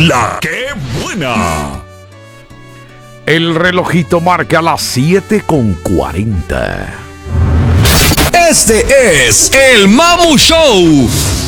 La que buena. El relojito marca las 7:40. Este es el Mamu Show.